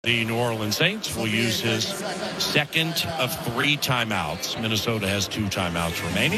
The New Orleans Saints will use his second of 3 timeouts. Minnesota has 2 timeouts remaining.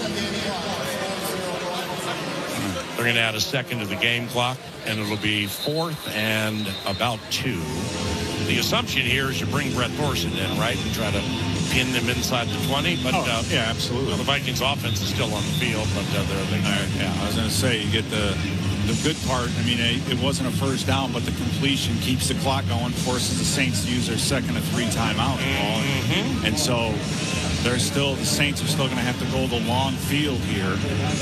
They're going to add a second to the game clock, and it'll be 4th and about 2. The assumption here is you bring Brett Thorson in, right, and try to pin them inside the 20. But yeah, absolutely. Well, the Vikings offense is still on the field, but I was going to say, you get the good part. I mean, it wasn't a first down, but the completion keeps the clock going, forces the Saints to use their second of 3 timeout. And so the Saints are still going to have to go the long field here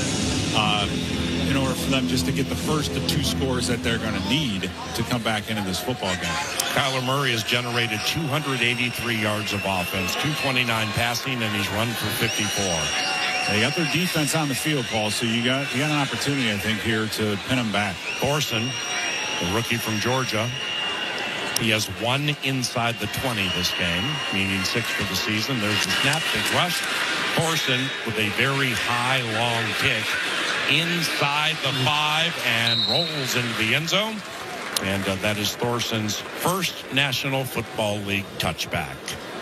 in order for them just to get the first of 2 scores that they're going to need to come back into this football game. Kyler Murray has generated 283 yards of offense, 229 passing, and he's run for 54. They got their defense on the field, Paul, so you got an opportunity, I think, here to pin them back. Thorson, the rookie from Georgia, he has 1 inside the 20 this game, meaning 6 for the season. There's the snap, big rush. Thorson with a very high, long kick inside the 5 and rolls into the end zone. And that is Thorson's first National Football League touchback.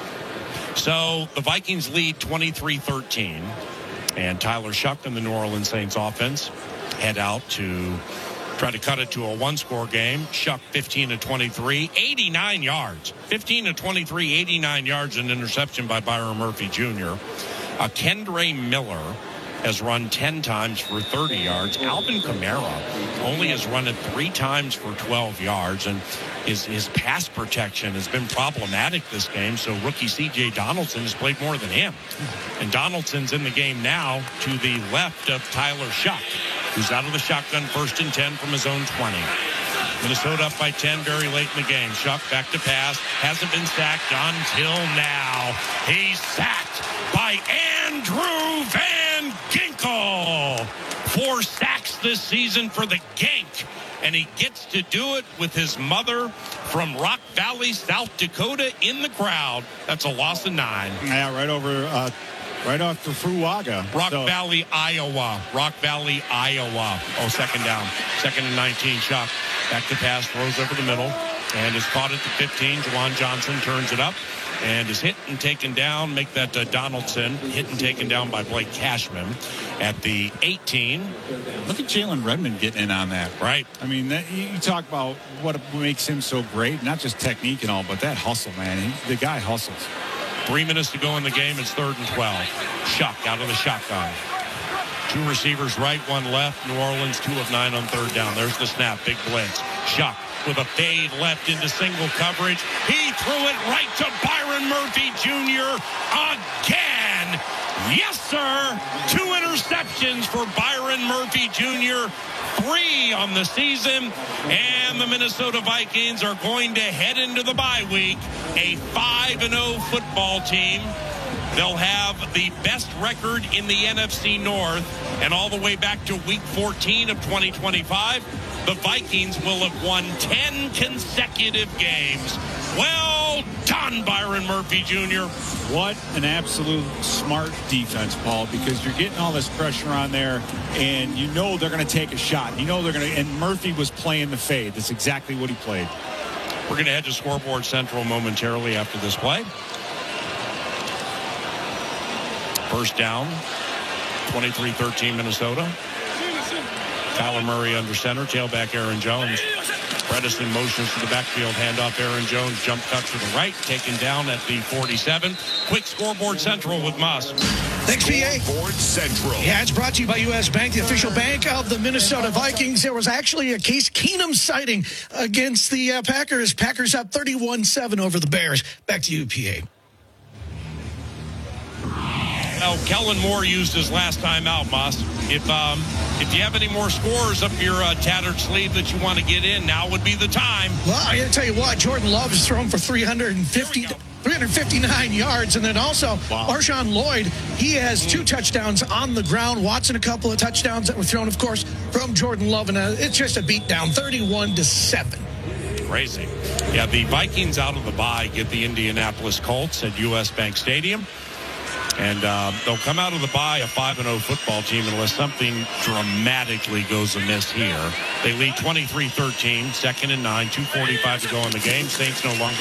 So the Vikings lead 23-13. And Tyler Shough and the New Orleans Saints offense head out to try to cut it to a 1-score game. Shough 15 of 23, 89 yards. 15 of 23, 89 yards, an interception by Byron Murphy Jr. Kendre Miller has run 10 times for 30 yards. Alvin Kamara only has run it 3 times for 12 yards. And his pass protection has been problematic this game. So rookie C.J. Donaldson has played more than him. And Donaldson's in the game now to the left of Tyler Shough, who's out of the shotgun, 1st and 10 from his own 20. Minnesota up by 10 very late in the game. Shough back to pass. Hasn't been sacked until now. He's sacked by Andrew Van Ginkel. 4 sacks this season for the Gank. And he gets to do it with his mother from Rock Valley, South Dakota in the crowd. That's a loss of 9. Yeah, right over, right off the Fruaga. Rock Valley, Iowa. Rock Valley, Iowa. Oh, 2nd down. 2nd and 19. Shough back to pass, throws over the middle, and is caught at the 15. Juwan Johnson turns it up and is hit and taken down. Make that Donaldson, hit and taken down by Blake Cashman at the 18. Look at Jalen Redmond getting in on that. Right. I mean, you talk about what makes him so great, not just technique and all, but that hustle, man. The guy hustles. 3 minutes to go in the game. It's 3rd and 12. Shough out of the shotgun. 2 receivers right, 1 left. New Orleans 2 of 9 on 3rd down. There's the snap. Big blitz. Shough with a fade left into single coverage. He threw it right to Byron Murphy Jr. again. Yes, sir. 2 interceptions for Byron Murphy Jr. 3 on the season. And the Minnesota Vikings are going to head into the bye week, a 5-0 football team. They'll have the best record in the NFC North, and all the way back to week 14 of 2025, the Vikings will have won 10 consecutive games. Well done, Byron Murphy Jr. What an absolute smart defense, Paul, because you're getting all this pressure on there, and you know they're going to take a shot. You know they're going to, and Murphy was playing the fade. That's exactly what he played. We're going to head to Scoreboard Central momentarily after this play. 1st down, 23-13 Minnesota. Kyler Murray under center, tailback Aaron Jones. Bredesen motions to the backfield, handoff Aaron Jones, jump cut to the right, taken down at the 47. Quick Scoreboard Central with Moss. Thanks, PA. Scoreboard Central. Yeah, it's brought to you by U.S. Bank, the official bank of the Minnesota Vikings. There was actually a Case Keenum sighting against the Packers. Packers up 31-7 over the Bears. Back to you, PA. Now, Kellen Moore used his last time out, Moss. If you have any more scores up your tattered sleeve that you want to get in, now would be the time. Well, I got to tell you what, Jordan Love has thrown for 359 yards. And then also, Marshawn Lloyd, he has 2 touchdowns on the ground. Watson, a couple of touchdowns that were thrown, of course, from Jordan Love. And it's just a beatdown, 31-7. Crazy. Yeah, the Vikings out of the bye get the Indianapolis Colts at U.S. Bank Stadium. And they'll come out of the bye a 5-0 football team unless something dramatically goes amiss here. They lead 23-13, 2nd and 9, 2:45 to go in the game. Saints no longer